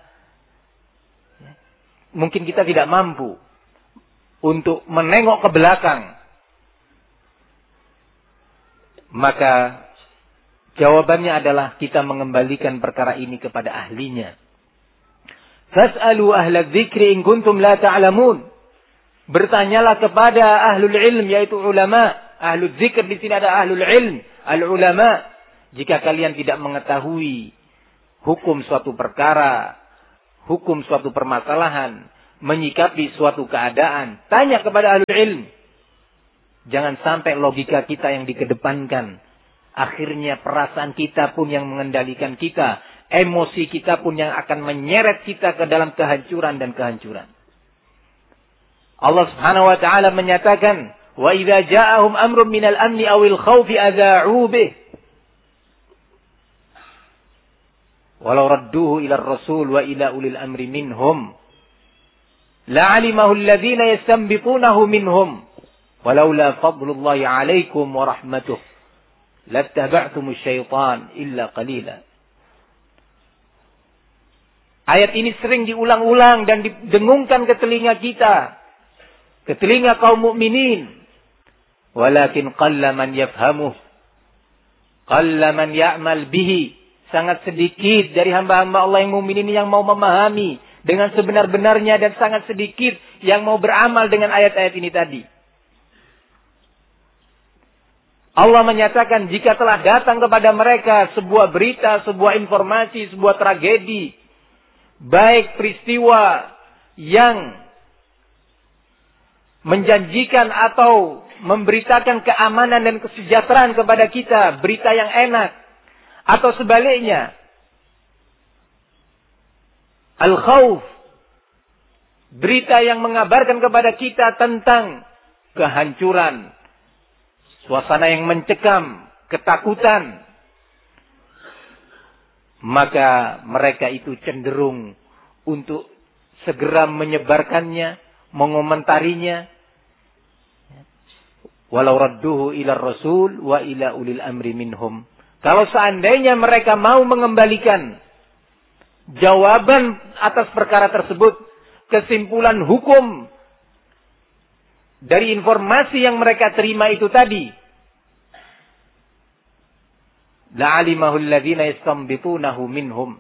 mungkin kita tidak mampu untuk menengok ke belakang. Maka jawabannya adalah kita mengembalikan perkara ini kepada ahlinya. Fas'alu ahla dzikri in kuntum la ta'lamun. Bertanyalah kepada ahlul ilm, yaitu ulama. Ahlul dzikr di sini ada ahlul ilm, al-ulama. Jika kalian tidak mengetahui hukum suatu perkara, hukum suatu permasalahan, menyikapi suatu keadaan, tanya kepada ahlul ilm. Jangan sampai logika kita yang dikedepankan. Akhirnya perasaan kita pun yang mengendalikan kita. Emosi kita pun yang akan menyeret kita ke dalam kehancuran dan kehancuran. Allah Subhanahu wa taala menyatakan, "Wa idza ja'ahum amrun minal amni awil khawfi adza'u bih." Walau radduhu ila ar-rasul wa ila ulil amri minhum la'alimahu alladhina yastanbitunahu minhum walaula fadlullahi 'alaikum wa rahmatuh lattaba'tumus syaitan illa qalila. Ayat ini sering diulang-ulang dan didengungkan ke telinga kita, ke telinga kaum mukminin. Walakin qalla man yafhamuh, qalla man ya'mal bihi. Sangat sedikit dari hamba-hamba Allah yang mukminin yang mau memahami dengan sebenar-benarnya, dan sangat sedikit yang mau beramal dengan ayat-ayat ini tadi. Allah menyatakan jika telah datang kepada mereka sebuah berita, sebuah informasi, sebuah tragedi, baik peristiwa yang menjanjikan atau memberitakan keamanan dan kesejahteraan kepada kita, berita yang enak, atau sebaliknya, al-khawf, berita yang mengabarkan kepada kita tentang kehancuran, suasana yang mencekam, ketakutan, maka mereka itu cenderung untuk segera menyebarkannya, mengomentarinya. Walau radduhu ila rasul wa ila ulil amri minhum. Kalau seandainya mereka mau mengembalikan jawaban atas perkara tersebut, kesimpulan hukum dari informasi yang mereka terima itu tadi, la'alimahu alladhina yastanbitunahu minhum.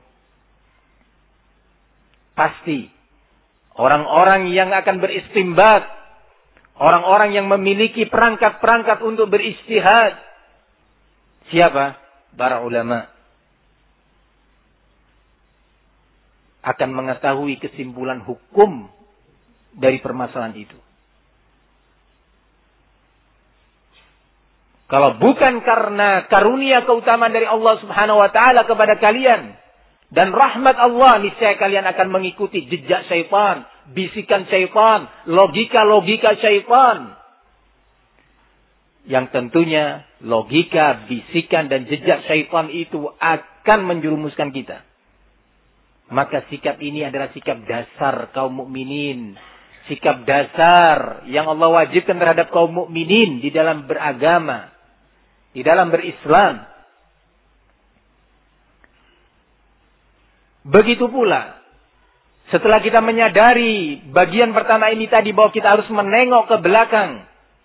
Pasti orang-orang yang akan beristimbat, orang-orang yang memiliki perangkat-perangkat untuk beristihad. Siapa? Para ulama. Akan mengetahui kesimpulan hukum dari permasalahan itu. Kalau bukan karena karunia keutamaan dari Allah Subhanahu wa taala kepada kalian dan rahmat Allah, niscaya kalian akan mengikuti jejak syaitan, bisikan syaitan, logika-logika syaitan. Yang tentunya logika, bisikan dan jejak syaitan itu akan menjerumuskan kita. Maka sikap ini adalah sikap dasar kaum mukminin, sikap dasar yang Allah wajibkan terhadap kaum mukminin di dalam beragama, di dalam berislam. Begitu pula setelah kita menyadari bagian pertama ini tadi, bahwa kita harus menengok ke belakang,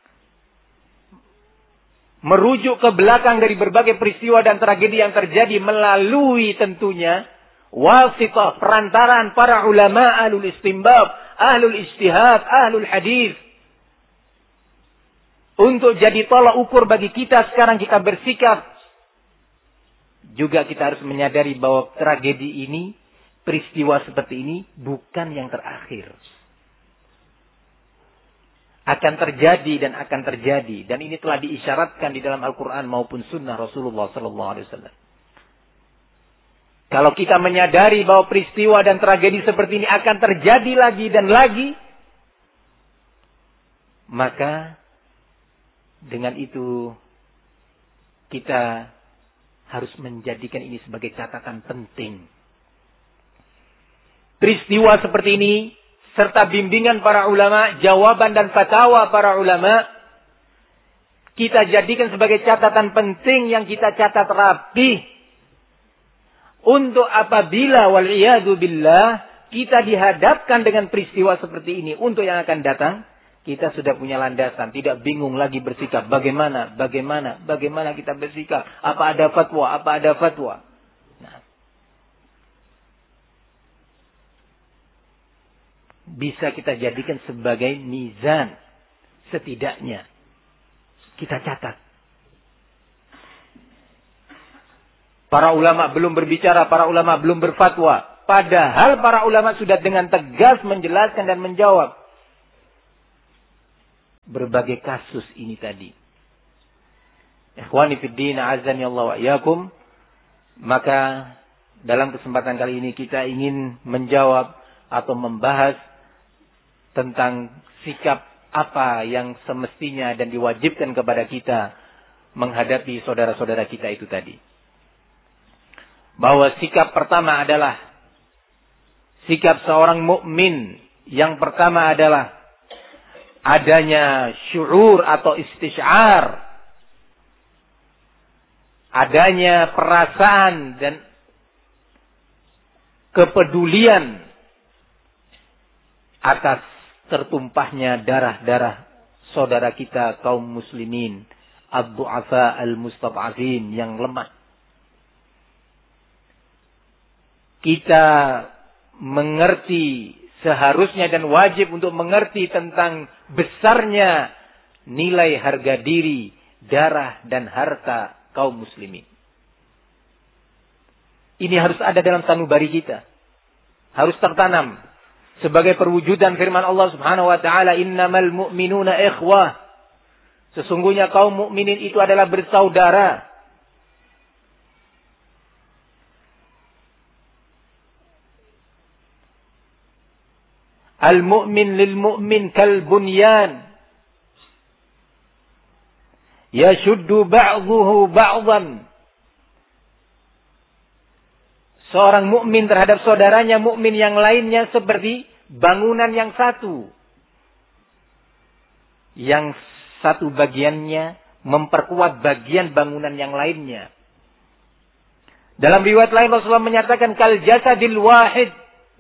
merujuk ke belakang dari berbagai peristiwa dan tragedi yang terjadi melalui tentunya wasitah, perantaran para ulama, ahlul istimbab, ahlul ijtihad, ahlul hadis. Untuk jadi tolak ukur bagi kita sekarang kita bersikap. Juga kita harus menyadari bahwa tragedi ini, peristiwa seperti ini bukan yang terakhir. Akan terjadi dan akan terjadi. Dan ini telah diisyaratkan di dalam Al-Quran maupun sunnah Rasulullah SAW. Kalau kita menyadari bahwa peristiwa dan tragedi seperti ini akan terjadi lagi dan lagi, maka dengan itu kita harus menjadikan ini sebagai catatan penting. Peristiwa seperti ini serta bimbingan para ulama, jawaban dan fatwa para ulama, kita jadikan sebagai catatan penting yang kita catat rapi. Untuk apabila wal'iyadu billah kita dihadapkan dengan peristiwa seperti ini untuk yang akan datang, kita sudah punya landasan, tidak bingung lagi bersikap. Bagaimana kita bersikap? Apa ada fatwa? Nah, bisa kita jadikan sebagai mizan. Setidaknya kita catat. Para ulama belum berbicara, para ulama belum berfatwa, Padahal para ulama sudah dengan tegas menjelaskan dan menjawab berbagai kasus ini tadi. Ikhwani fiddin, azani Allah wa iyyakum. Maka dalam kesempatan kali ini kita ingin menjawab atau membahas tentang sikap apa yang semestinya dan diwajibkan kepada kita menghadapi saudara-saudara kita itu tadi. Bahwa sikap pertama adalah sikap seorang mukmin. Yang pertama adalah adanya syu'ur atau istisy'ar. Adanya perasaan dan kepedulian atas tertumpahnya darah-darah saudara kita kaum muslimin, ad-du'afa al-mustad'afin, yang lemah. Kita mengerti seharusnya dan wajib untuk mengerti tentang besarnya nilai harga diri, darah dan harta kaum muslimin. Ini harus ada dalam sanubari kita. Harus tertanam sebagai perwujudan firman Allah Subhanahu wa taala, innamal mu'minuna ikhwah. Sesungguhnya kaum mukminin itu adalah bersaudara. Al-mu'min lil mu'min kal bunyan yashuddu ba'dhuhu ba'dhan. Seorang mukmin terhadap saudaranya mukmin yang lainnya seperti bangunan yang satu. Yang satu bagiannya memperkuat bagian bangunan yang lainnya. Dalam riwayat lain Rasulullah menyatakan kal jasadil wahid.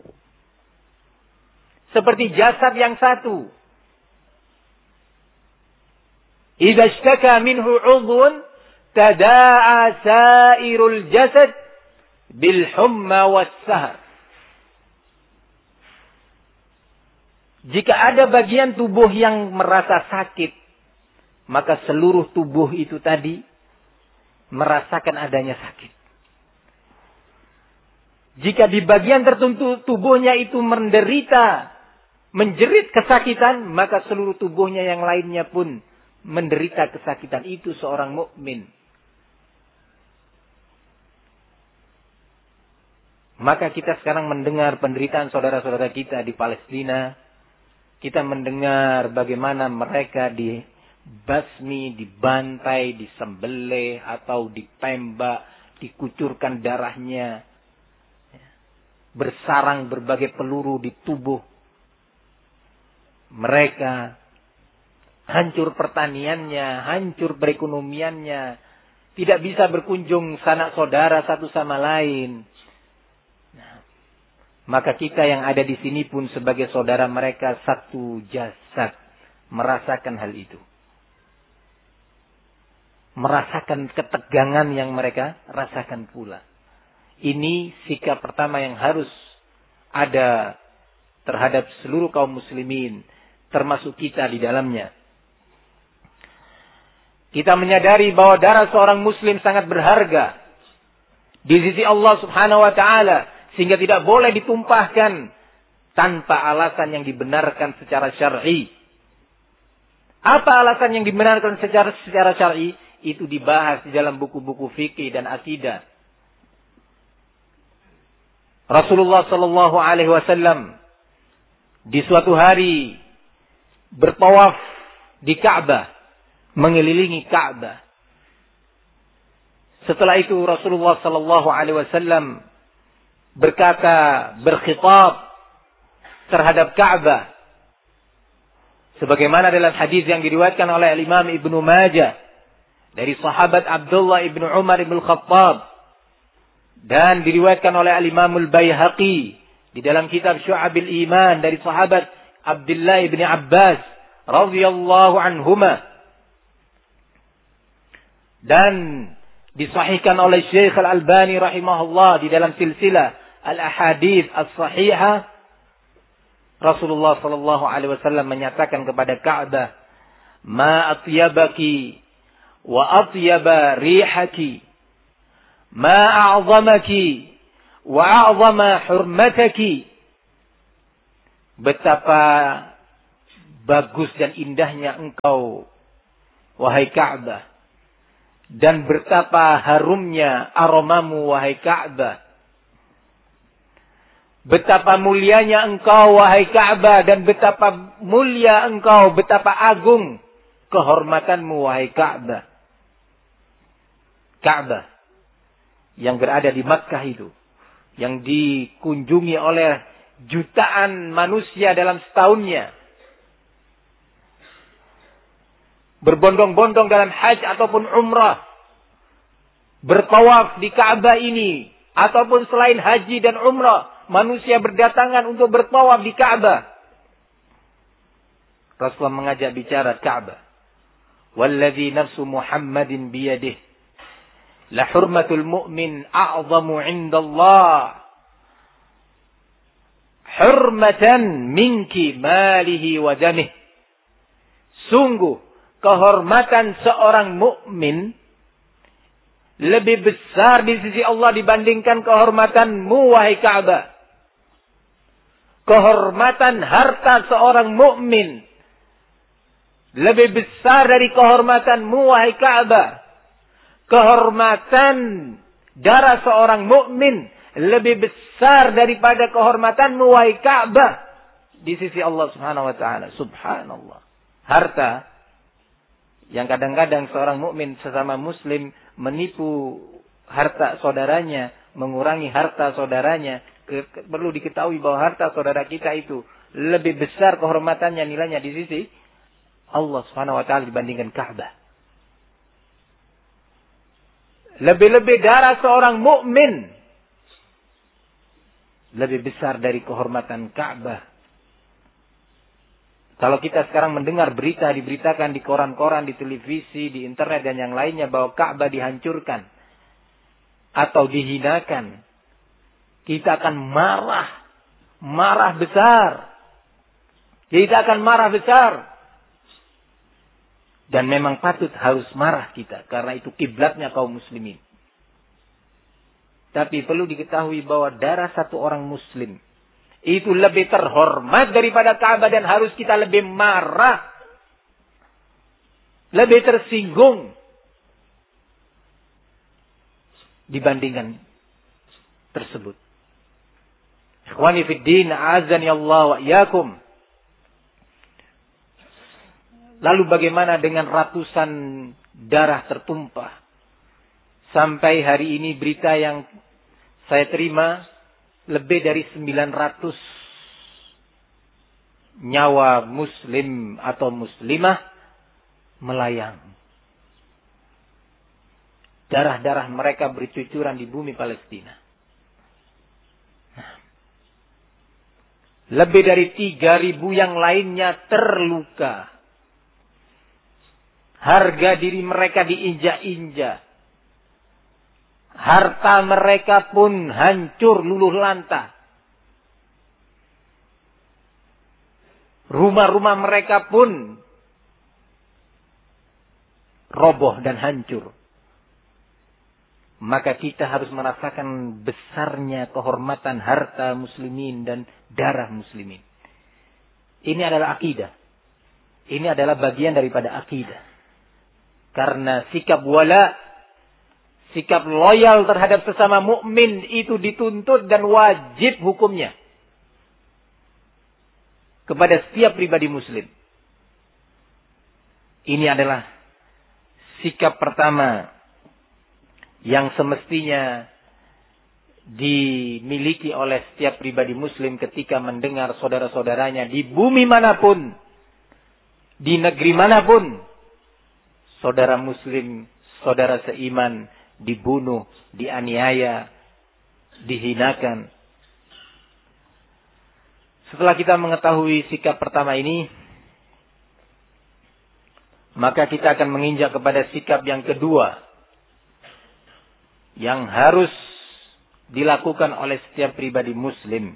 Seperti jasad yang satu. Idza ishtaka minhu 'udhun tada'a sa'irul jasad bil humma was sahar. Jika ada bagian tubuh yang merasa sakit, maka seluruh tubuh itu tadi merasakan adanya sakit. Jika di bagian tertentu tubuhnya itu menderita, menjerit kesakitan, maka seluruh tubuhnya yang lainnya pun menderita kesakitan. Itu seorang mukmin. Maka kita sekarang mendengar penderitaan saudara-saudara kita di Palestina. Kita mendengar bagaimana mereka dibasmi, dibantai, disembelih atau ditembak, dikucurkan darahnya. Bersarang berbagai peluru di tubuh mereka. Hancur pertaniannya, hancur perekonomiannya. Tidak bisa berkunjung sanak saudara satu sama lain. Maka kita yang ada di sini pun sebagai saudara mereka satu jasad merasakan hal itu. Merasakan ketegangan yang mereka rasakan pula. Ini sikap pertama yang harus ada terhadap seluruh kaum muslimin, termasuk kita di dalamnya. Kita menyadari bahwa darah seorang muslim sangat berharga di sisi Allah Subhanahu wa taala, sehingga tidak boleh ditumpahkan tanpa alasan yang dibenarkan secara syar'i. Apa alasan yang dibenarkan secara syar'i? Itu dibahas di dalam buku-buku fikih dan akidah. Rasulullah sallallahu alaihi wasallam di suatu hari bertawaf di Ka'bah, mengelilingi Ka'bah. Setelah itu Rasulullah sallallahu alaihi wasallam berkata, berkhitab terhadap Ka'bah. Sebagaimana dalam hadis yang diriwayatkan oleh Imam Ibnu Majah dari sahabat Abdullah Ibnu Umar Ibnu Khattab, dan diriwayatkan oleh Imam Al-Baihaqi di dalam kitab Syu'abil Iman dari sahabat Abdullah Ibnu Abbas radhiyallahu anhuma, dan disahihkan oleh Syekh Al-Albani rahimahullah di dalam silsilah Al-Ahadits As-Sahihah. Rasulullah sallallahu alaihi wasallam menyatakan kepada Ka'bah, "Ma atyabaki wa atyaba rihaki, ma a'zamaki wa a'zama hurmataki. Betapa bagus dan indahnya engkau, wahai Ka'bah. Dan betapa harumnya aromamu, wahai Ka'bah. Betapa mulianya engkau, wahai Ka'bah. Dan betapa mulia engkau, betapa agung kehormatanmu, wahai Ka'bah. Ka'bah yang berada di Makkah itu, yang dikunjungi oleh jutaan manusia dalam setahunnya, berbondong-bondong dalam haji ataupun umrah, bertawaf di Ka'bah ini, ataupun selain haji dan umrah, manusia berdatangan untuk bertawaf di Ka'bah. Rasulullah mengajak bicara Ka'bah. Walladzi nafsu Muhammadin biyadihi la hurmatul mu'min a'zamu 'indallah hurmatan minki malihi wa damih. Sungguh kehormatan seorang mukmin lebih besar di sisi Allah dibandingkan kehormatanmu, wahai Ka'bah. Kehormatan harta seorang mukmin lebih besar dari kehormatanmu, wahai Ka'bah. Kehormatan darah seorang mukmin lebih besar daripada kehormatanmu, wahai Ka'bah, di sisi Allah Subhanahu wa taala. Subhanallah. Harta yang kadang-kadang seorang mukmin sesama muslim menipu harta saudaranya, mengurangi harta saudaranya. Perlu diketahui bahwa harta saudara kita itu lebih besar kehormatannya, nilainya di sisi Allah Subhanahu wa taala dibandingkan Ka'bah. Lebih-lebih darah seorang mukmin lebih besar dari kehormatan Ka'bah. Kalau kita sekarang mendengar berita diberitakan di koran-koran, di televisi, di internet dan yang lainnya bahwa Ka'bah dihancurkan atau dihinakan, kita akan marah besar. Kita akan marah besar. Dan memang patut harus marah kita, karena itu kiblatnya kaum muslimin. Tapi perlu diketahui bahwa darah satu orang muslim itu lebih terhormat daripada Ka'bah, dan harus kita lebih marah, lebih tersinggung dibandingkan tersebut. Ikhwani fid din, a'azzani Allah wa iyyakum. Lalu bagaimana dengan ratusan darah tertumpah? Sampai hari ini berita yang saya terima, lebih dari 900 nyawa muslim atau muslimah melayang. Darah-darah mereka bercucuran di bumi Palestina. Lebih dari 3.000 yang lainnya terluka. Harga diri mereka diinjak-injak. Harta mereka pun hancur luluh lantah. Rumah-rumah mereka pun roboh dan hancur. Maka kita harus merasakan besarnya kehormatan harta muslimin dan darah muslimin. Ini adalah akidah. Ini adalah bagian daripada akidah. Karena sikap wala, sikap loyal terhadap sesama mukmin itu dituntut dan wajib hukumnya kepada setiap pribadi muslim. Ini adalah sikap pertama yang semestinya dimiliki oleh setiap pribadi muslim ketika mendengar saudara-saudaranya di bumi manapun, di negeri manapun, saudara muslim, saudara seiman dibunuh, dianiaya, dihinakan. Setelah kita mengetahui sikap pertama ini, maka kita akan menginjak kepada sikap yang kedua yang harus dilakukan oleh setiap pribadi muslim.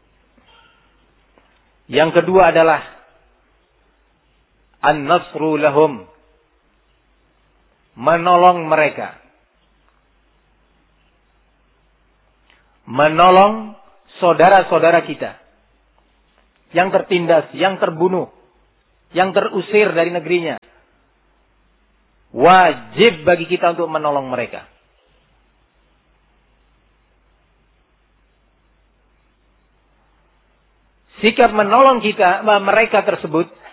Yang kedua adalah an-nasru lahum, menolong mereka. menolong saudara-saudara kita yang tertindas, yang terbunuh, yang terusir dari negerinya. Wajib bagi kita untuk menolong mereka. Sikap menolong mereka tersebut